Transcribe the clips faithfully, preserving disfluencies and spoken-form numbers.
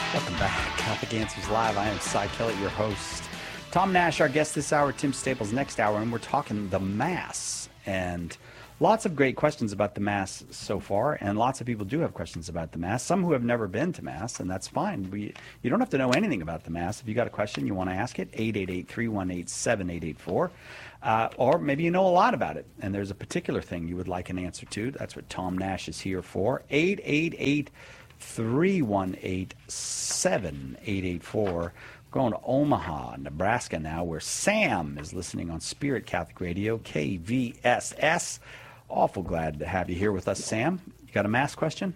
Welcome back. Catholic Answers Live. I am Cy Kellett, your host. Tom Nash, our guest this hour, Tim Staples next hour, and we're talking the Mass. And lots of great questions about the Mass so far, and lots of people do have questions about the Mass. Some who have never been to Mass, and that's fine. We, you don't have to know anything about the Mass. If you got a question, you want to ask it, eight eight eight, three one eight, seven eight eight four. Uh, or maybe you know a lot about it, and there's a particular thing you would like an answer to. That's what Tom Nash is here for. eight eight eight, three one eight, seven eight eight four. We're going to Omaha, Nebraska now, where Sam is listening on Spirit Catholic Radio, K V S S. Awful glad to have you here with us, Sam. You got a Mass question?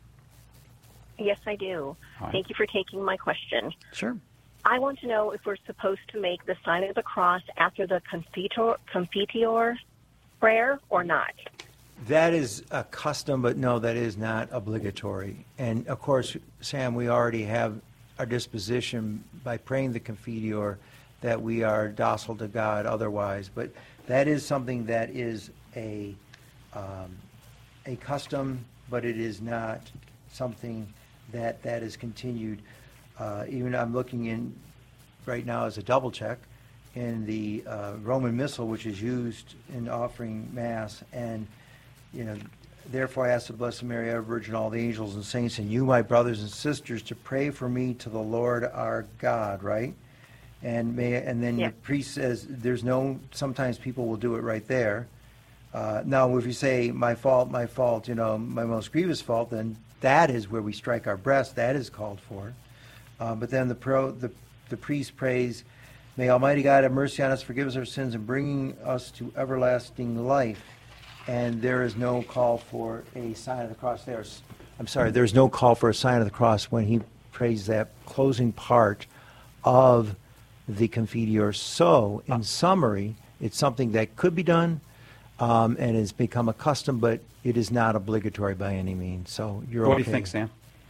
Yes, I do. Right. Thank you for taking my question. Sure. I want to know if we're supposed to make the sign of the cross after the Confiteor, Confiteor prayer or not. That is a custom, but no, that is not obligatory. And of course, Sam, we already have our disposition by praying the Confiteor that we are docile to God otherwise. But that is something that is a um, a custom, but it is not something that that is continued. Uh, even I'm looking in right now as a double check in the uh, Roman Missal, which is used in offering Mass, and you know, therefore I ask the Blessed Mary, ever Virgin, all the angels and saints, and you, my brothers and sisters, to pray for me to the Lord our God, right? And may and then Yeah. the priest says there's no. Sometimes people will do it right there. Uh, now, if you say my fault, my fault, you know, my most grievous fault, then that is where we strike our breast. That is called for. Uh, but then the pro the the priest prays, may Almighty God have mercy on us, forgive us our sins, and bringing us to everlasting life. And there is no call for a sign of the cross there. I'm sorry, there's no call for a sign of the cross when he prays that closing part of the Confiteor. So, in summary, it's something that could be done um, and has become a custom, but it is not obligatory by any means. So you're What okay. do you think, Sam?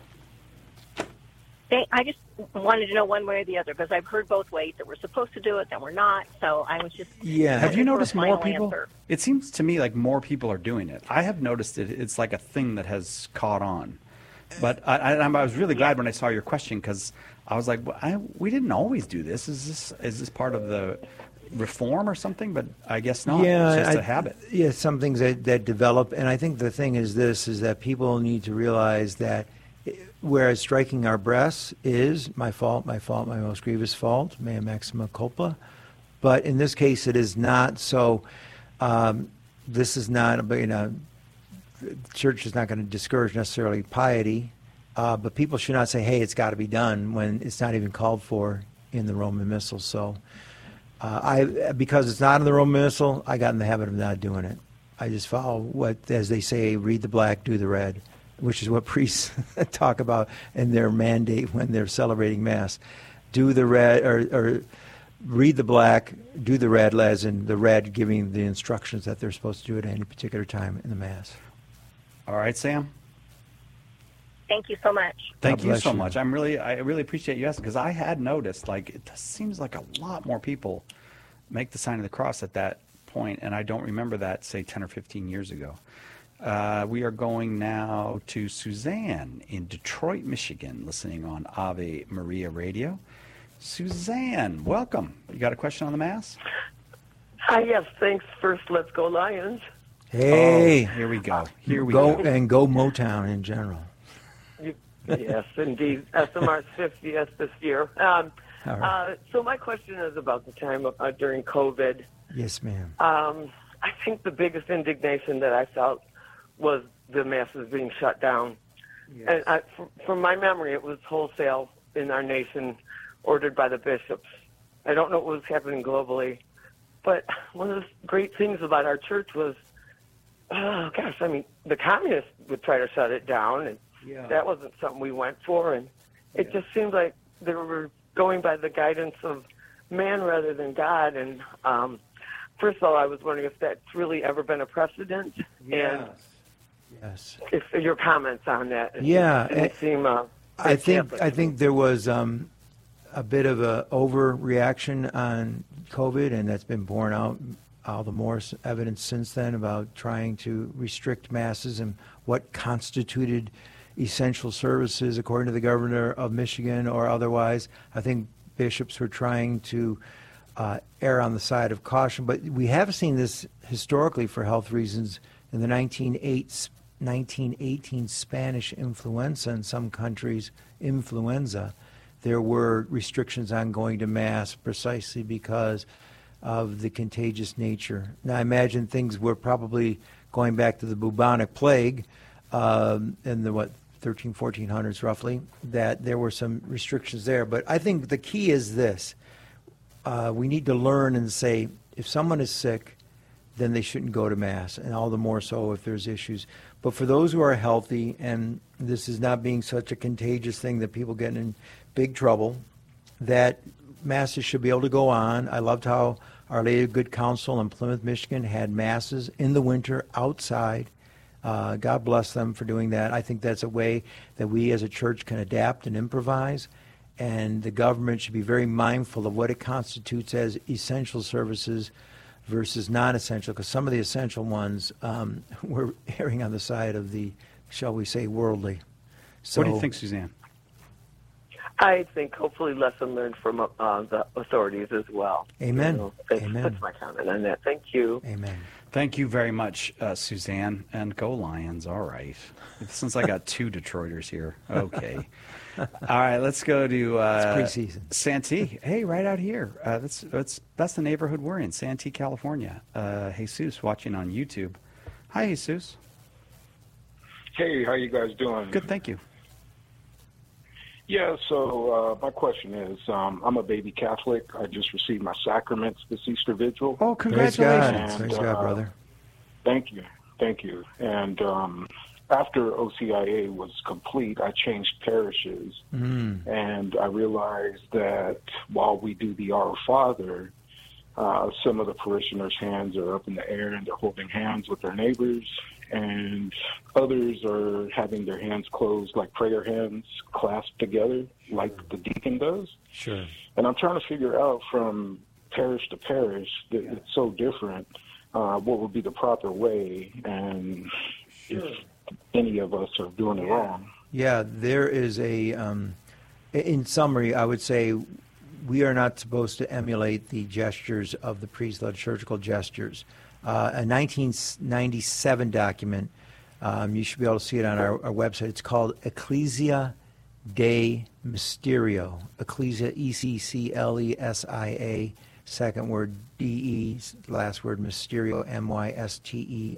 They, I just wanted to know one way or the other because I've heard both ways that we're supposed to do it, that we're not. So I was just Yeah. Have you looking for a noticed more final people? answer. It seems to me like more people are doing it. I have noticed it. It's like a thing that has caught on. But I, I, I was really glad when I saw your question because I was like, well, I, we didn't always do this. Is this is this part of the reform or something? But I guess not. Yeah, it's just I- a habit. Yeah, some things that, that develop, and I think the thing is this, is that people need to realize that eh, whereas striking our breasts is my fault, my fault, my most grievous fault, mea maxima culpa, but in this case it is not. So um, this is not, you know, the church is not going to discourage necessarily piety, uh, but people should not say, hey, it's got to be done when it's not even called for in the Roman Missal. So uh, I, because it's not in the Roman Missal, I got in the habit of not doing it. I just follow what, as they say, read the black, do the red, which is what priests talk about in their mandate when they're celebrating Mass. Do the red, or, or read the black, do the red, as in the red giving the instructions that they're supposed to do at any particular time in the Mass. All right, Sam. Thank you so much. Thank God you bless so you. much. I'm really, I really appreciate you asking because I had noticed, like, it just seems like a lot more people make the sign of the cross at that point, and I don't remember that, say, ten or fifteen years ago. Uh, we are going now to Suzanne in Detroit, Michigan, listening on Ave Maria Radio. Suzanne, welcome. You got a question on the Mass? Hi, yes, thanks. First, let's go Lions. Hey, Oh, here we go. Here we go, go. and go Motown in general. You, yes, indeed. S M R's fiftieth this year. Um, All right. uh, so my question is about the time of, uh, during COVID. Yes, ma'am. Um, I think the biggest indignation that I felt was the masses being shut down. Yes. And I, from, from my memory, it was wholesale in our nation, ordered by the bishops. I don't know what was happening globally, but one of the great things about our church was, oh gosh, I mean, the communists would try to shut it down, and Yeah. that wasn't something we went for, and it just seemed like they were going by the guidance of man rather than God. And um, first of all, I was wondering if that's really ever been a precedent, and Yes. if your comments on that. It Yeah, didn't and- seem. Uh, I think Catholic I to think me. there was um, a bit of a overreaction on COVID, and that's been borne out all the more s- evidence since then about trying to restrict masses and what constituted essential services, according to the governor of Michigan or otherwise. I think bishops were trying to uh, err on the side of caution. But we have seen this historically for health reasons in the nineteen eighteen Spanish influenza in some countries, influenza. There were restrictions on going to Mass precisely because of the contagious nature. Now, I imagine things were probably going back to the bubonic plague um, in the, what, thirteen, fourteen hundreds roughly, that there were some restrictions there. But I think the key is this. Uh, we need to learn and say, if someone is sick, then they shouldn't go to Mass, and all the more so if there's issues. But for those who are healthy, and this is not being such a contagious thing that people get in big trouble, that Masses should be able to go on. I loved how Our Lady of Good Counsel in Plymouth, Michigan had Masses in the winter outside. Uh, God bless them for doing that. I think that's a way that we as a church can adapt and improvise, and the government should be very mindful of what it constitutes as essential services versus non-essential, because some of the essential ones um, were erring on the side of the, shall we say, worldly. So, what do you think, Suzanne? I think hopefully lesson learned from uh, the authorities as well. Amen. So that's, Amen. That's my comment on that. Thank you. Amen. Thank you very much, uh, Suzanne. And go Lions. All right. Since I got two Detroiters here. Okay. All right. Let's go to uh, it's preseason. Santee. Hey, right out here. Uh, that's that's that's the neighborhood we're in, Santee, California. Uh, Jesus watching on YouTube. Hi, Jesus. Hey, how you guys doing? Good, thank you. Yeah, so uh, my question is, um, I'm a baby Catholic. I just received my sacraments this Easter Vigil. Oh, Praise congratulations. God. Praise And, God, uh, brother. Thank you. Thank you. And um, after O C I A was complete, I changed parishes. Mm. And I realized that while we do the Our Father, uh, some of the parishioners' hands are up in the air and they're holding hands with their neighbors. And others are having their hands closed like prayer hands, clasped together like the deacon does. Sure. And I'm trying to figure out from parish to parish that it's so different, uh, what would be the proper way, and if any of us are doing it wrong. Yeah, there is a, um, in summary, I would say we are not supposed to emulate the gestures of the priest, the liturgical gestures. Uh, a nineteen ninety-seven document, um, you should be able to see it on our, our website. It's called Ecclesia Dei Mysterio. Ecclesia, E C C L E S I A, second word D E, last word Mysterio, M Y S T E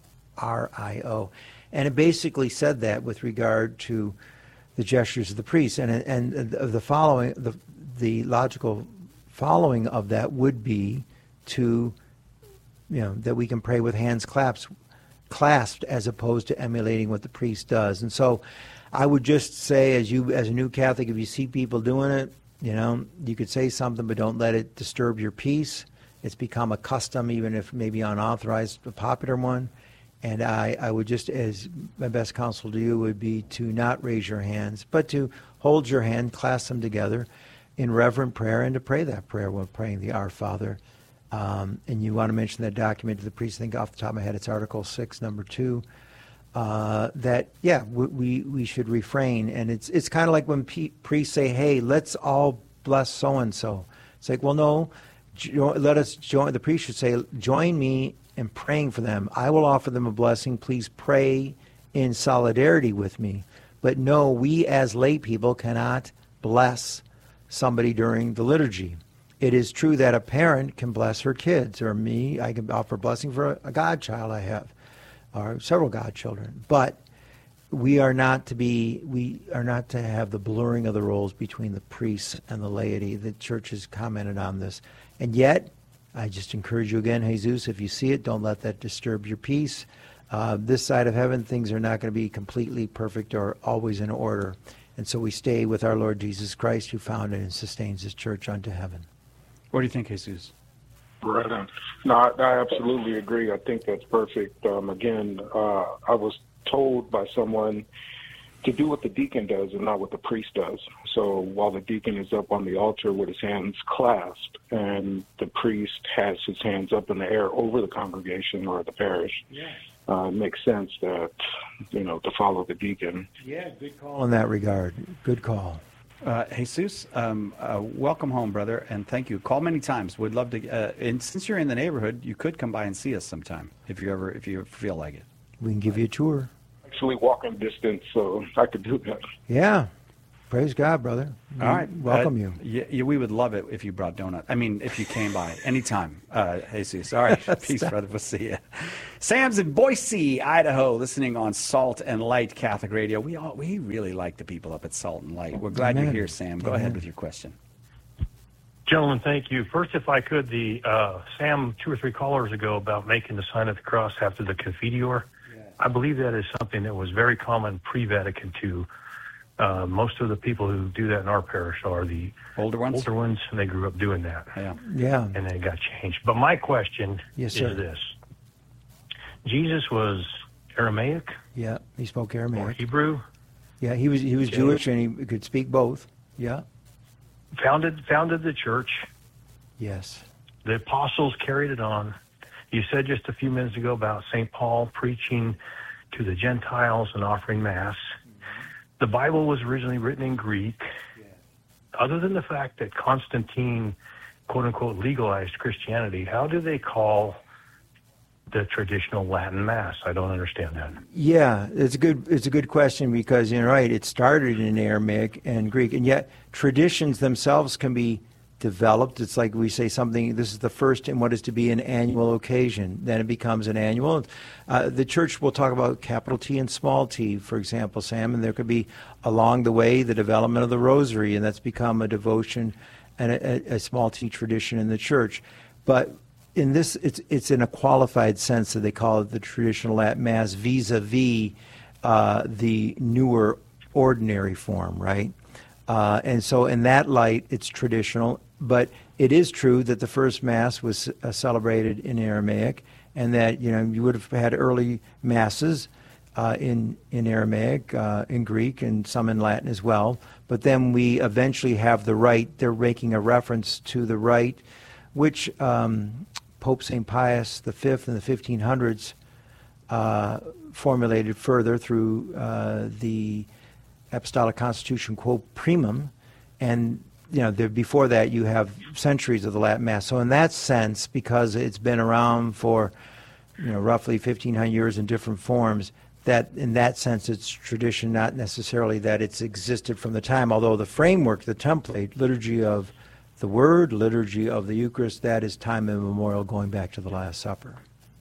R I O. And it basically said that with regard to the gestures of the priest. And, and the following, the, the logical following of that would be to, you know, that we can pray with hands clasped, clasped as opposed to emulating what the priest does. And so I would just say, as you, as a new Catholic, if you see people doing it, you know, you could say something, but don't let it disturb your peace. It's become a custom, even if maybe unauthorized, a popular one. And I, I would just, as my best counsel to you would be to not raise your hands, but to hold your hand, clasp them together in reverent prayer, and to pray that prayer while praying the Our Father. Um, and you want to mention that document to the priest. I think off the top of my head, it's Article six, number two. Uh, that yeah, we, we we should refrain, and it's it's kind of like when pe- priests say, "Hey, let's all bless so and so." It's like, well, no, jo- let us join. The priest should say, "Join me in praying for them. I will offer them a blessing. Please pray in solidarity with me." But no, we as lay people cannot bless somebody during the liturgy. It is true that a parent can bless her kids, or me, I can offer blessing for a, a godchild I have, or several godchildren. But we are not to be, we are not to have the blurring of the roles between the priests and the laity. The church has commented on this. And yet, I just encourage you again, Jesus, if you see it, don't let that disturb your peace. Uh, this side of heaven, things are not going to be completely perfect or always in order. And so we stay with our Lord Jesus Christ, who founded and sustains his church unto heaven. What do you think, Jesus? Right on. No, I, I absolutely agree. I think that's perfect. Um, again, uh, I was told by someone to do what the deacon does and not what the priest does. So while the deacon is up on the altar with his hands clasped, and the priest has his hands up in the air over the congregation or the parish, yeah. uh, it makes sense that, you know, to follow the deacon. Yeah, good call in that regard. Good call. Uh, Jesus, um, uh, welcome home, brother, and thank you. Call many times. We'd love to. Uh, and since you're in the neighborhood, you could come by and see us sometime if you ever if you feel like it. We can give you a tour. Actually, walking distance, so I could do that. Yeah. Praise God, brother. All right. Welcome uh, you. Yeah, yeah, we would love it if you brought donut. I mean, if you came by anytime, uh, Jesus. All right. Peace, brother. We'll see you. Sam's in Boise, Idaho, listening on Salt and Light Catholic Radio. We all we really like the people up at Salt and Light. We're glad Amen. you're here, Sam. Go Amen. ahead with your question. Gentlemen, thank you. First, if I could, the uh, Sam two or three callers ago about making the sign of the cross after the Confiteor, yes. I believe that is something that was very common pre-Vatican two. Uh, most of the people who do that in our parish are the older ones, older ones, and they grew up doing that. Yeah, yeah. And then it got changed. But my question yes, is sir. this: Jesus was Aramaic, yeah, he spoke Aramaic, or Hebrew. Yeah, he was he was okay. Jewish, and he could speak both. Yeah, founded founded the church. Yes, the apostles carried it on. You said just a few minutes ago about Saint Paul preaching to the Gentiles and offering Mass. The Bible was originally written in Greek. Yeah. Other than the fact that Constantine, quote-unquote, legalized Christianity, how do they call the traditional Latin Mass? I don't understand that. Yeah, it's a good it's a good question because you're right. It started in Aramaic and Greek, and yet traditions themselves can be developed. It's like we say something, this is the first in what is to be an annual occasion. Then it becomes an annual. Uh, the church will talk about capital T and small t, for example, Sam, and there could be along the way the development of the rosary, and that's become a devotion and a, a small t tradition in the church. But in this, it's it's in a qualified sense that they call it the traditional Latin Mass vis-a-vis uh, the newer ordinary form, right? Uh, and so in that light, it's traditional. But it is true that the first Mass was uh, celebrated in Aramaic, and that, you know, you would have had early Masses uh, in, in Aramaic, uh, in Greek, and some in Latin as well. But then we eventually have the rite. They're making a reference to the rite, which um, Pope Saint Pius the Fifth in the fifteen hundreds uh, formulated further through uh, the Apostolic Constitution Quo Primum, and you know, there, before that you have centuries of the Latin Mass. So in that sense, because it's been around for, you know, roughly fifteen hundred years in different forms, that in that sense it's tradition, not necessarily that it's existed from the time, although the framework, the template, liturgy of the Word, liturgy of the Eucharist, that is time immemorial going back to the Last Supper.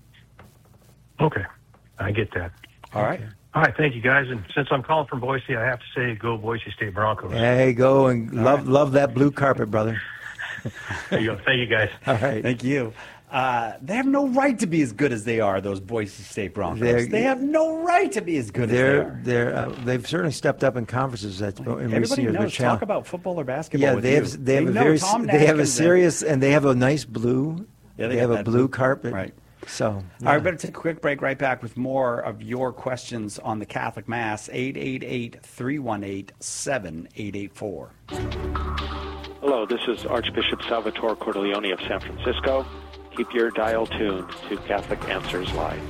Okay, I get that. All right. Okay. All right, thank you, guys. And since I'm calling from Boise, I have to say, go Boise State Broncos. Hey, go and All love right. love that blue carpet, brother. There you go. Thank you, guys. All right. Thank you. Uh, they have no right to be as good as they are, those Boise State Broncos. They're, they have no right to be as good they're, as they are. They're, uh, they've certainly stepped up in conferences. That's in Everybody recent years. knows. Talk about football or basketball. Yeah, with they you. have. They have they a know very. Tom They have a Nashkin's serious, and they have a nice blue. Yeah, they, they have a blue blue carpet. Right. So, yeah. All right, better take a quick break. Right back with more of your questions on the Catholic Mass. eight eight eight, three one eight, seven eight eight four. Hello, this is Archbishop Salvatore Cordileone of San Francisco. Keep your dial tuned to Catholic Answers Live.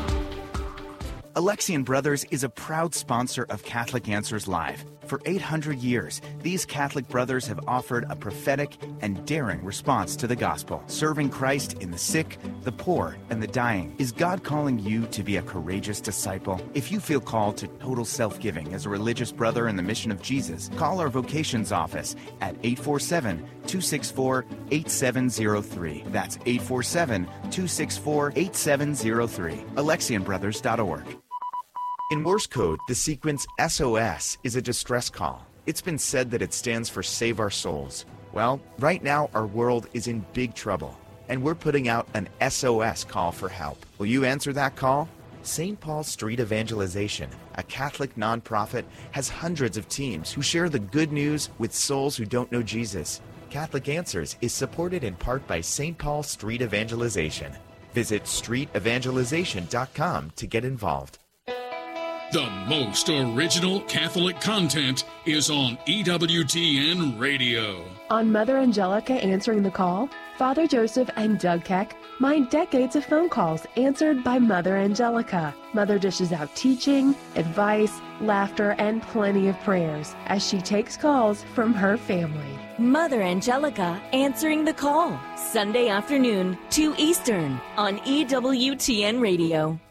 Alexian Brothers is a proud sponsor of Catholic Answers Live. For eight hundred years, these Catholic brothers have offered a prophetic and daring response to the gospel, serving Christ in the sick, the poor, and the dying. Is God calling you to be a courageous disciple? If you feel called to total self-giving as a religious brother in the mission of Jesus, call our vocations office at eight four seven, two six four, eight seven zero three. That's eight four seven, two six four, eight seven zero three. Alexian Brothers dot org. In Morse code, the sequence S O S is a distress call. It's been said that it stands for Save Our Souls. Well, right now our world is in big trouble, and we're putting out an S O S call for help. Will you answer that call? Saint Paul Street Evangelization, a Catholic nonprofit, has hundreds of teams who share the good news with souls who don't know Jesus. Catholic Answers is supported in part by Saint Paul Street Evangelization. Visit street evangelization dot com to get involved. The most original Catholic content is on E W T N Radio. On Mother Angelica Answering the Call, Father Joseph and Doug Keck mind decades of phone calls answered by Mother Angelica. Mother dishes out teaching, advice, laughter, and plenty of prayers as she takes calls from her family. Mother Angelica answering the call. Sunday afternoon, two Eastern on E W T N Radio.